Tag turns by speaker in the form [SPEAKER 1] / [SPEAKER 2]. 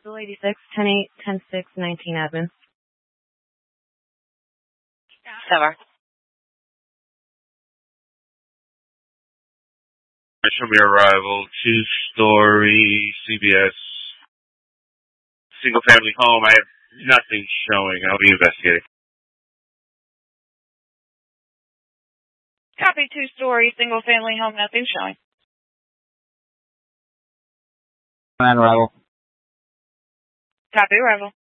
[SPEAKER 1] Bill 86, 10-8, 10-6, 19 admin.
[SPEAKER 2] Sever.
[SPEAKER 3] Show me arrival, 2-story, CBS, single family home. I have nothing showing. I'll be investigating.
[SPEAKER 2] Copy, 2-story, single family home, nothing showing.
[SPEAKER 4] On arrival.
[SPEAKER 2] Copy, arrival.